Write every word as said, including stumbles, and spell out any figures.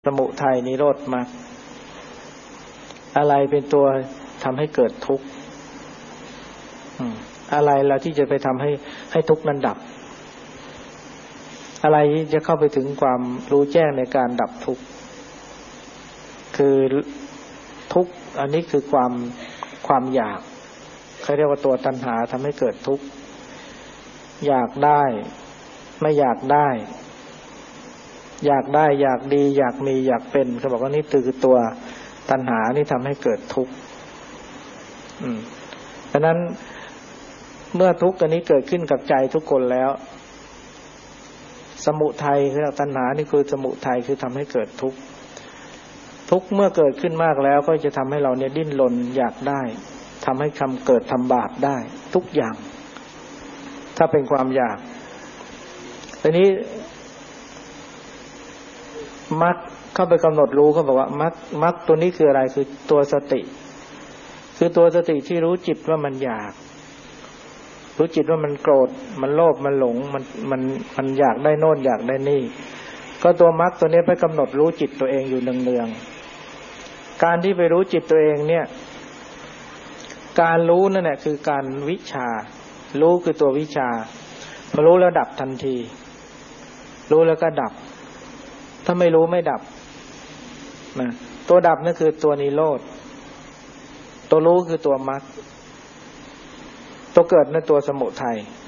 สมุทัยนิโรธมรรคอะไรเป็นตัวทำให้เกิดทุกข์อะไรเราที่จะไปทำให้ให้ทุกข์นั้นดับอะไรที่จะเข้าไปถึงความรู้แจ้งในการดับทุกข์คือทุกข์อันนี้คือความความอยากเขาเรียกว่าตัวตัณหาทำให้เกิดทุกข์อยากได้ไม่อยากได้อยากได้อยากดีอยากมีอยากเป็นเขาบอกว่านี่คือตัวตัณหานี่ทำให้เกิดทุกข์อืมฉะนั้นเมื่อทุกข์อันนี้เกิดขึ้นกับใจทุกคนแล้วสมุทัยคือตัณหานี่คือสมุทัยคือทำให้เกิดทุกข์ทุกข์เมื่อเกิดขึ้นมากแล้วก็จะทำให้เราเนี่ยดิ้นรนอยากได้ทำให้ทำเกิดทำบาปได้ทุกอย่างถ้าเป็นความอยากทีนี้มรรคเข้าไปกำหนดรู้เขาบอกว่ามรรคมรรคตัวนี้คืออะไรคือตัวสติคือตัวสติที่รู้จิตว่ามันอยากรู้จิตว่ามันโกรธมันโลภมันหลงมันมันมันอยากได้โน่นอยากได้นี่ก็ตัวมรรคตัวนี้ไปกำหนดรู้จิตตัวเองอยู่เนืองๆการที่ไปรู้จิตตัวเองเนี่ยการรู้นั่นแหละคือการวิชารู้คือตัววิชาพอรู้แล้วดับทันทีรู้แล้วก็ดับถ้าไม่รู้ไม่ดับนะตัวดับนั่นคือตัวนิโรธตัวรู้คือตัวมรรคตัวเกิดนั่นตัวสมุทัย